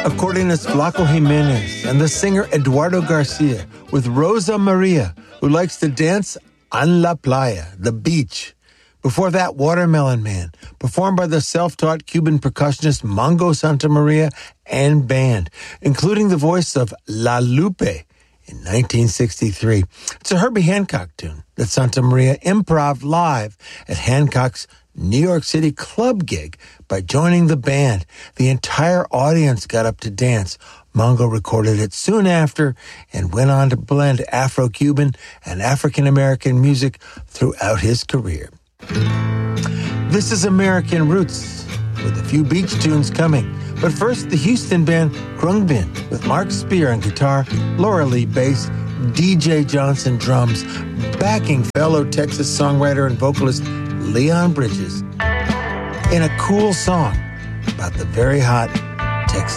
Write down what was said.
Accordionist Flaco Jimenez and the singer Eduardo Garcia with Rosa Maria, who likes to dance en la playa, the beach. Before that, Watermelon Man, performed by the self-taught Cuban percussionist Mongo Santamaria and band, including the voice of La Lupe in 1963. It's a Herbie Hancock tune that Santamaria improv'd live at Hancock's New York City club gig by joining the band. The entire audience got up to dance. Mongo recorded it soon after and went on to blend Afro-Cuban and African-American music throughout his career. This is American Roots, with a few beach tunes coming. But first, the Houston band Khruangbin, with Mark Spear on guitar, Laura Lee bass, DJ Johnson drums, backing fellow Texas songwriter and vocalist Leon Bridges, in a cool song about the very hot